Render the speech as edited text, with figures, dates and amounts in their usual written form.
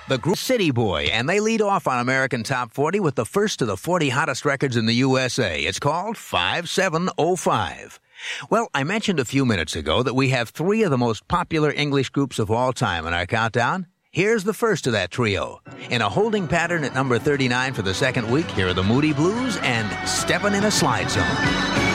The group City Boy, and they lead off on American Top 40 with the first of the 40 hottest records in the USA. It's called 5705. Well, I mentioned a few minutes ago that we have three of the most popular English groups of all time in our countdown. Here's the first of that trio. In a holding pattern at number 39 for the second week, here are the Moody Blues and Steppin' in a Slide Zone.